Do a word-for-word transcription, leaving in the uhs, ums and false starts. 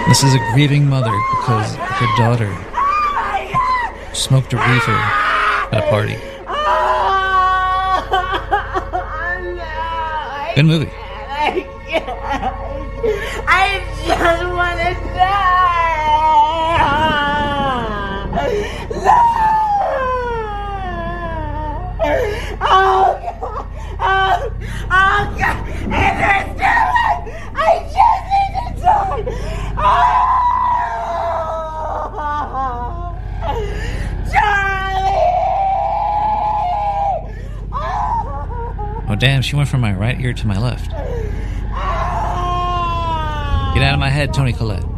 This is a grieving mother because her daughter smoked a reefer at a party. Good movie. I just want to die. No. Oh, God. Oh, oh, God. Is there still one? I just need to die. Oh, Charlie. Oh, damn, she went from my right ear to my left. Get out of my head, Toni Collette.